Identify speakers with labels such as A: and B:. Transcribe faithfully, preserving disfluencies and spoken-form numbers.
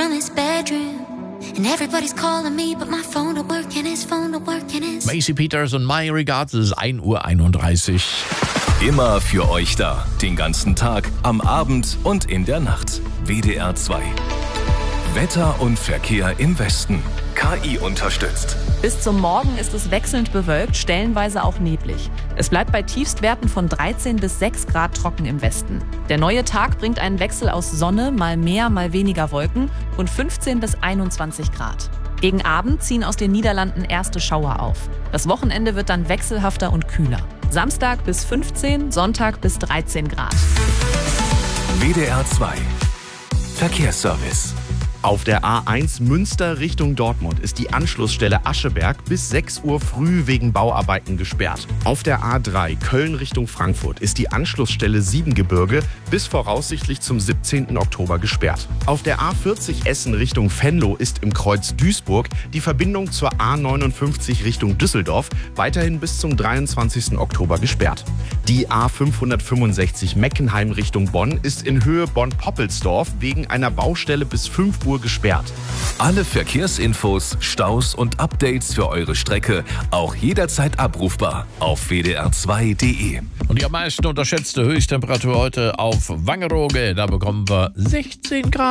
A: from his bedroom. And everybody's calling me, but my phone don't work and his phone don't work and his...
B: Macy Peters und My Regards, es ist ein Uhr einunddreißig.
C: Immer für euch da. Den ganzen Tag, am Abend und in der Nacht. W D R zwei. Wetter und Verkehr im Westen. K I unterstützt.
D: Bis zum Morgen ist es wechselnd bewölkt, stellenweise auch neblig. Es bleibt bei Tiefstwerten von dreizehn bis sechs Grad trocken im Westen. Der neue Tag bringt einen Wechsel aus Sonne, mal mehr, mal weniger Wolken und fünfzehn bis einundzwanzig Grad. Gegen Abend ziehen aus den Niederlanden erste Schauer auf. Das Wochenende wird dann wechselhafter und kühler. Samstag bis fünfzehn, Sonntag bis dreizehn Grad.
C: W D R zwei. Verkehrsservice.
E: Auf der A eins Münster Richtung Dortmund ist die Anschlussstelle Ascheberg bis sechs Uhr früh wegen Bauarbeiten gesperrt. Auf der A drei Köln Richtung Frankfurt ist die Anschlussstelle Siebengebirge bis voraussichtlich zum siebzehnten Oktober gesperrt. Auf der A vierzig Essen Richtung Venlo ist im Kreuz Duisburg die Verbindung zur A neunundfünfzig Richtung Düsseldorf weiterhin bis zum dreiundzwanzigsten Oktober gesperrt. Die A fünfhundertfünfundsechzig Meckenheim Richtung Bonn ist in Höhe Bonn-Poppelsdorf wegen einer Baustelle bis fünf Uhr gesperrt.
C: Alle Verkehrsinfos, Staus und Updates für eure Strecke auch jederzeit abrufbar auf w d r zwei punkt d e.
B: Und die am meisten unterschätzte Höchsttemperatur heute auf Wangerooge, da bekommen wir sechzehn Grad.